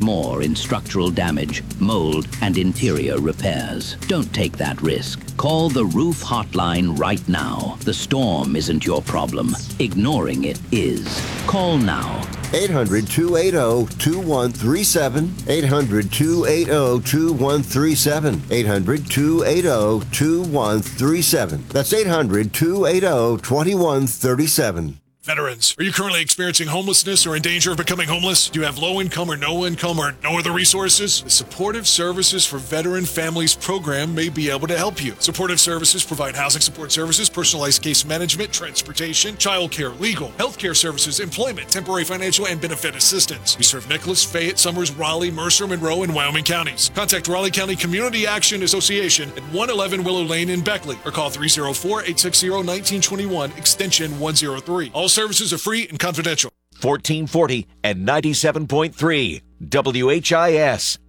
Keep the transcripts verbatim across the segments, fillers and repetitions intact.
more in structural damage, mold, and interior repairs. Don't take that risk. Call the Roof Hotline right now. The storm isn't your problem. Ignoring it is. Call now. eight hundred, two eight zero, two one three seven. eight hundred, two eight zero, two one three seven. eight hundred, two eight zero, two one three seven. That's eight hundred, two eight zero, two one three seven. Veterans, are you currently experiencing homelessness or in danger of becoming homeless? Do you have low income or no income or no other resources? The Supportive Services for Veteran Families program may be able to help you. Supportive Services provide housing support services, personalized case management, transportation, childcare, legal, healthcare services, employment, temporary financial and benefit assistance. We serve Nicholas, Fayette, Summers, Raleigh, Mercer, Monroe, and Wyoming counties. Contact Raleigh County Community Action Association at one eleven Willow Lane in Beckley or call three oh four, eight six zero, one nine two one, extension one oh three. All services are free and confidential. fourteen forty and ninety-seven point three W H I S.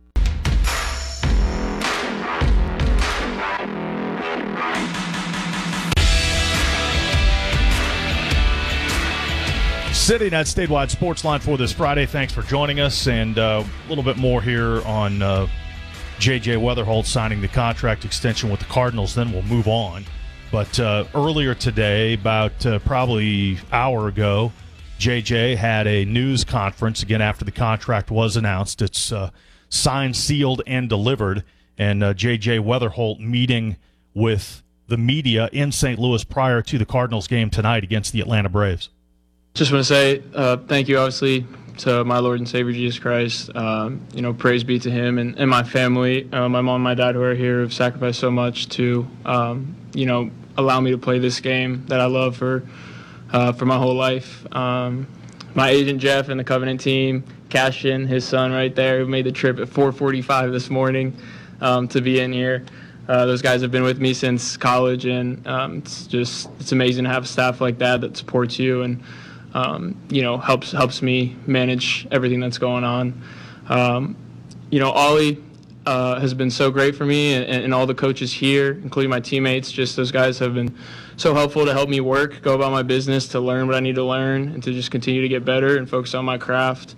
City Net Statewide Sports Line for this Friday. Thanks for joining us, and uh, a little bit more here on uh, J J Wetherholt signing the contract extension with the Cardinals. Then we'll move on. But uh, earlier today, about uh, probably an hour ago, J J had a news conference, again, after the contract was announced. It's uh, signed, sealed, and delivered. And uh, J J Wetherholt meeting with the media in Saint Louis prior to the Cardinals game tonight against the Atlanta Braves. Just want to say uh, thank you, obviously, to my Lord and Savior, Jesus Christ. Um, you know, praise be to him and, and my family, uh, my mom and my dad who are here, have sacrificed so much to, um, you know, allow me to play this game that I love for uh, for my whole life. Um, my agent, Jeff, and the Covenant team, Cashin, his son right there, who made the trip at four forty-five this morning um, to be in here. Uh, those guys have been with me since college, and um, it's just it's amazing to have staff like that that supports you and um, you know helps helps me manage everything that's going on. Um, you know, Ollie uh, has been so great for me, and, and all the coaches here, including my teammates. Just those guys have been so helpful to help me work, go about my business, to learn what I need to learn, and to just continue to get better and focus on my craft.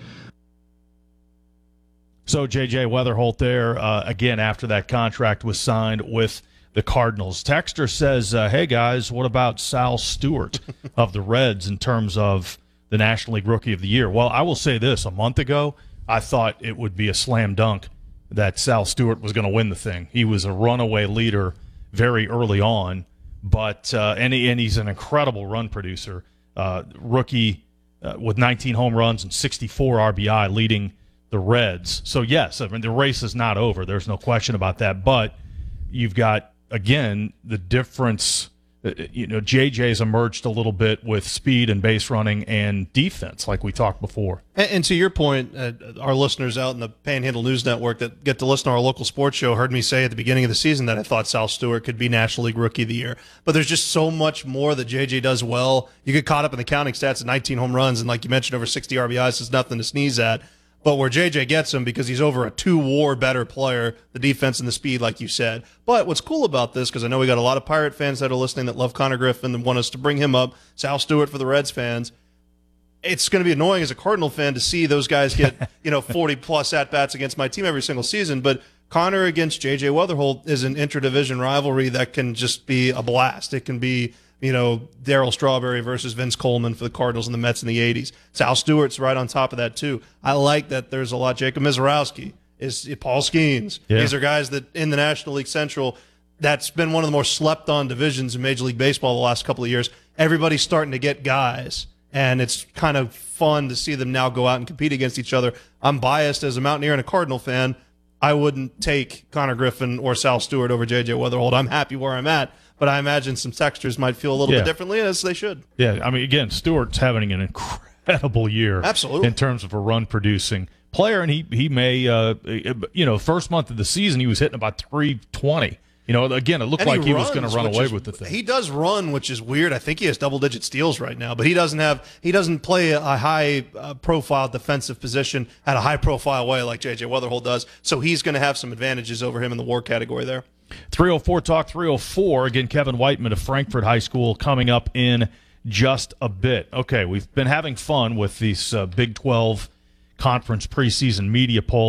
So J J Wetherholt there, uh, again, after that contract was signed with the Cardinals. Texter says, uh, hey, guys, what about Sal Stewart of the Reds in terms of the National League Rookie of the Year? Well, I will say this. A month ago, I thought it would be a slam dunk that Sal Stewart was going to win the thing. He was a runaway leader very early on, but uh, and, he, and he's an incredible run producer. Uh, rookie uh, with nineteen home runs and sixty-four R B I leading the Reds. So, yes, I mean, the race is not over. There's no question about that. But you've got, again, the difference. You know, J J's emerged a little bit with speed and base running and defense, like we talked before. And, and to your point, uh, our listeners out in the Panhandle News Network that get to listen to our local sports show heard me say at the beginning of the season that I thought Sal Stewart could be National League Rookie of the Year. But there's just so much more that J J does well. You get caught up in the counting stats of nineteen home runs, and like you mentioned, over sixty R B Is is nothing to sneeze at. But where J J gets him, because he's over a two-war better player, the defense and the speed, like you said. But what's cool about this, because I know we got a lot of Pirate fans that are listening that love Connor Griffin and want us to bring him up, Sal Stewart for the Reds fans, it's going to be annoying as a Cardinal fan to see those guys get, you know, forty-plus at-bats against my team every single season. But Connor against J J Wetherholt is an interdivision rivalry that can just be a blast. It can be, you know, Darryl Strawberry versus Vince Coleman for the Cardinals and the Mets in the eighties. Sal Stewart's right on top of that, too. I like that there's a lot. Jacob Mizorowski, is Paul Skeens. Yeah. These are guys that in the National League Central, that's been one of the more slept-on divisions in Major League Baseball the last couple of years. Everybody's starting to get guys, and it's kind of fun to see them now go out and compete against each other. I'm biased as a Mountaineer and a Cardinal fan. I wouldn't take Connor Griffin or Sal Stewart over J J Wetherholt. I'm happy where I'm at. But I imagine some texters might feel a little yeah. bit differently, as they should. Yeah, I mean, again, Stewart's having an incredible year. Absolutely. In terms of a run-producing player, and he he may, uh, you know, first month of the season, he was hitting about three twenty. You know, again, it looked and like he, he runs, was going to run away is, with the thing. He does run, which is weird. I think he has double-digit steals right now, but he doesn't have he doesn't play a high-profile uh, defensive position at a high-profile way like J J Wetherholt does. So he's going to have some advantages over him in the WAR category there. three oh four Talk three oh four. Again, Kevin Whiteman of Frankfort High School coming up in just a bit. Okay, we've been having fun with these uh, Big twelve Conference preseason media polls.